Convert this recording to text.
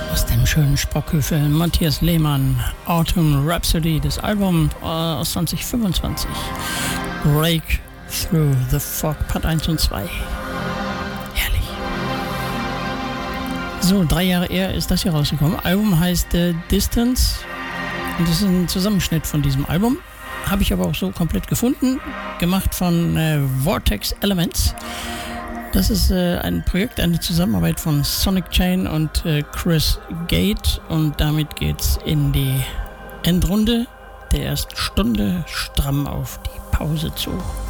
Aus dem schönen Sprockhövel Matthias Lehmann, Autumn Rhapsody, das Album aus 2025. Break Through the Fog, Part 1 und 2. Herrlich. So, 3 Jahre eher ist das hier rausgekommen. Album heißt Distance und das ist ein Zusammenschnitt von diesem Album. Habe ich aber auch so komplett gefunden, gemacht von Vortex Elements. Das ist ein Projekt, eine Zusammenarbeit von Sonic Chain und Chris Gate und damit geht's in die Endrunde der ersten Stunde stramm auf die Pause zu.